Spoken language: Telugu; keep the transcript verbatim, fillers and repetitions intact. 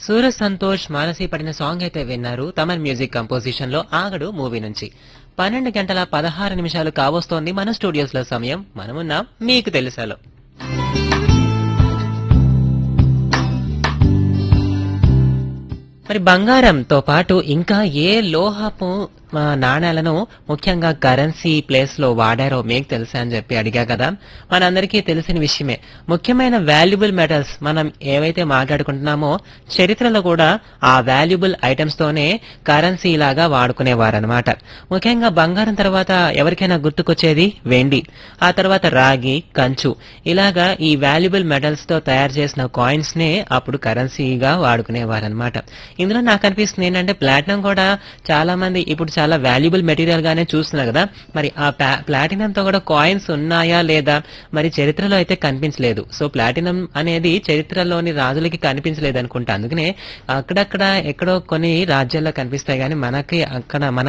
సూరజ్ సంతోష్ మానసి పడిన సాంగ్ అయితే విన్నారు. తమన్ మ్యూజిక్ కంపోజిషన్ లో ఆగడు మూవీ నుంచి. పన్నెండు గంటల పదహారు నిమిషాలు కావస్తోంది మన స్టూడియోస్ లో సమయం. మనమున్నాం మీకు తెలుసాలో. మరి బంగారంతో పాటు ఇంకా ఏ లోహపు ఆ, నాణేలను ముఖ్యంగా కరెన్సీ ప్లేస్ లో వాడారో మీకు తెలుసా అని చెప్పి అడిగా కదా. మనందరికీ తెలిసిన విషయమే. ముఖ్యమైన వాల్యుబుల్ మెటల్స్ మనం ఏవైతే మాట్లాడుకుంటున్నామో చరిత్రలో కూడా ఆ వాల్యుబుల్ ఐటమ్స్ తోనే కరెన్సీ లాగా వాడుకునేవారనమాట. ముఖ్యంగా బంగారం తర్వాత ఎవరికైనా గుర్తుకొచ్చేది వెండి, ఆ తర్వాత రాగి, కంచు, ఇలాగా ఈ వాల్యుబుల్ మెటల్స్ తో తయారు చేసిన కాయిన్స్ నే అప్పుడు కరెన్సీగా వాడుకునేవారనమాట. ఇందులో నాకు అనిపిస్తుంది ఏంటంటే ప్లాటినం కూడా చాలా మంది ఇప్పుడు చాలా వాల్యుబుల్ మెటీరియల్ గానే చూస్తున్నారు కదా. మరి ఆ ప్లాటినం తో కూడా కాయిన్స్ ఉన్నాయా లేదా మరి చరిత్రలో అయితే కనిపించలేదు. సో ప్లాటినం అనేది చరిత్రలోని రాజులకి కనిపించలేదు అనుకుంటా. అందుకనే అక్కడక్కడ ఎక్కడో కొన్ని రాజ్యాల్లో కనిపిస్తాయి కానీ మనకి అక్కడ మన